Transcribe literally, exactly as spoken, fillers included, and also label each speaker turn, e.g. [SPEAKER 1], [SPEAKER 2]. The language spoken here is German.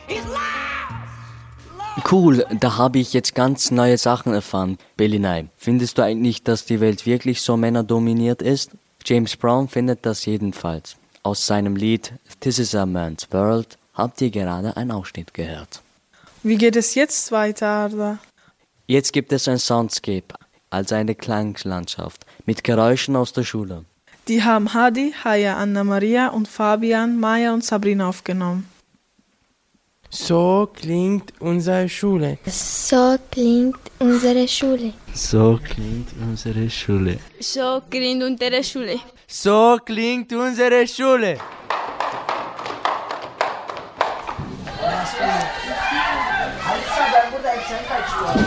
[SPEAKER 1] Cool, da habe ich jetzt ganz neue Sachen erfahren. Belinay, findest du eigentlich, dass die Welt wirklich so männerdominiert ist? James Brown findet das jedenfalls. Aus seinem Lied This is a Man's World habt ihr gerade einen Ausschnitt gehört.
[SPEAKER 2] Wie geht es jetzt weiter, Arda?
[SPEAKER 1] Jetzt gibt es ein Soundscape, also eine Klanglandschaft, mit Geräuschen aus der Schule.
[SPEAKER 2] Die haben Hadi, Haya, Anna Maria und Fabian, Maya und Sabrina aufgenommen.
[SPEAKER 3] So klingt unsere Schule.
[SPEAKER 4] So klingt unsere Schule.
[SPEAKER 5] So klingt unsere Schule.
[SPEAKER 6] So klingt unsere Schule.
[SPEAKER 3] So klingt unsere Schule.
[SPEAKER 7] Ben burada eksen kaçıyor.